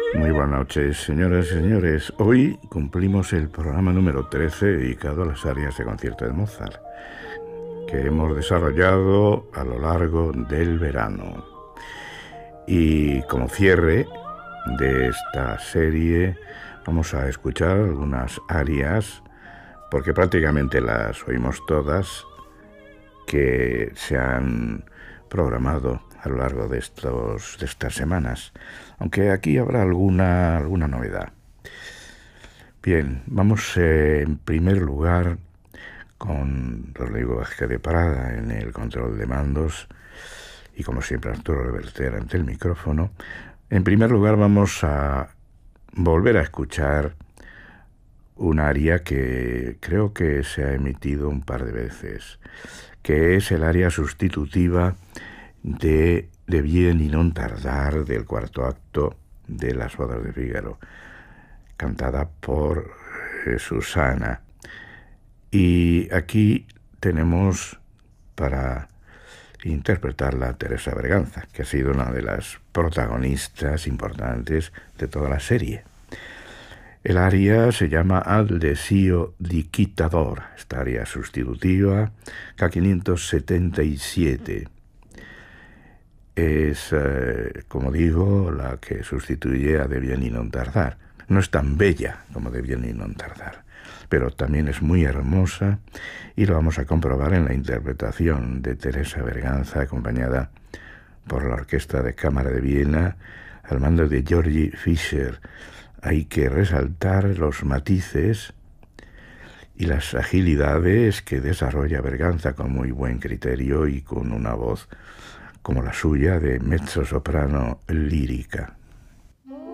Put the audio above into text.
Muy buenas noches, señoras y señores. Hoy cumplimos el programa número 13 dedicado a las áreas de concierto de Mozart, que hemos desarrollado a lo largo del verano. Y como cierre de esta serie vamos a escuchar algunas arias, porque prácticamente las oímos todas, que se han programado a lo largo de estas semanas, aunque aquí habrá alguna novedad. Bien, vamos en primer lugar con Rodrigo Vázquez de Prada en el control de mandos y, como siempre, Arturo Reverter ante el micrófono. En primer lugar vamos a volver a escuchar un aria que creo que se ha emitido un par de veces, que es el aria sustitutiva de Bien y non tardar, del cuarto acto de Las bodas de Fígaro, cantada por Susana. Y aquí tenemos para interpretarla a Teresa Berganza, que ha sido una de las protagonistas importantes de toda la serie. El aria se llama Al desio di Quittador, esta aria sustitutiva, K577. Es, como digo, la que sustituye a De bien y non tardar. No es tan bella como De bien y non tardar, pero también es muy hermosa, y lo vamos a comprobar en la interpretación de Teresa Berganza, acompañada por la Orquesta de Cámara de Viena, al mando de Georgi Fischer. Hay que resaltar los matices y las agilidades que desarrolla Berganza con muy buen criterio y con una voz como la suya de mezzosoprano lírica.